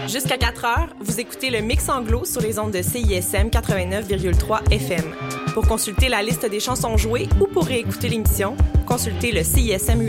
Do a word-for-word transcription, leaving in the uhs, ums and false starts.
Jusqu'à quatre heures, vous écoutez le Mix Anglo sur les ondes de C I S M quatre-vingt-neuf virgule trois F M. Pour consulter la liste des chansons jouées ou pour réécouter l'émission, consultez le C I S M